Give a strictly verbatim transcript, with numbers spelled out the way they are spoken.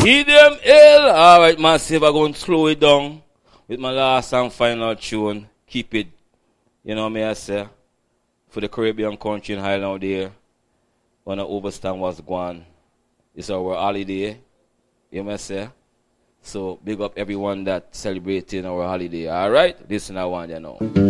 Keep them ill. Alright, massive. I'm going to slow it down with my last and final tune. Keep it. You know me I say. For the Caribbean country in Highland there. When the overstand was gone. It's our holiday. You know me I say. So big up everyone that celebrating our holiday. Alright? Listen I want you know.